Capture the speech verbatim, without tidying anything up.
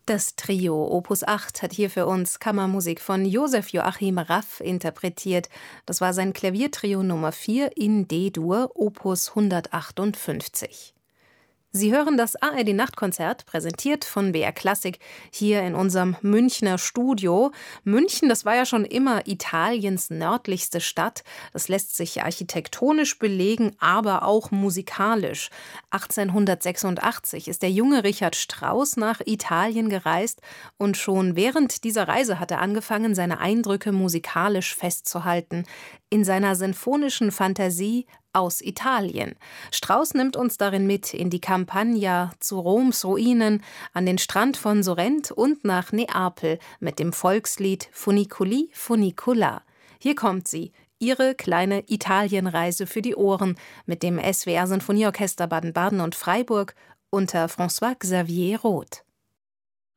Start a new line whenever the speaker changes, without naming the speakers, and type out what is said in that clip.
Das Trio Opus acht hat hier für uns Kammermusik von Josef Joachim Raff interpretiert. Das war sein Klaviertrio Nummer vier in D-Dur, Opus hundertachtundfünfzig. Sie hören das A R D-Nachtkonzert, präsentiert von B R Klassik, hier in unserem Münchner Studio. München, das war ja schon immer Italiens nördlichste Stadt. Das lässt sich architektonisch belegen, aber auch musikalisch. achtzehnhundertsechsundachtzig ist der junge Richard Strauss nach Italien gereist und schon während dieser Reise hat er angefangen, seine Eindrücke musikalisch festzuhalten. In seiner sinfonischen Fantasie aus Italien. Strauss nimmt uns darin mit in die Campagna, zu Roms Ruinen, an den Strand von Sorrent und nach Neapel mit dem Volkslied Funiculi Funicula. Hier kommt sie, ihre kleine Italienreise für die Ohren mit dem S W R Sinfonieorchester Baden-Baden und Freiburg unter François Xavier Roth.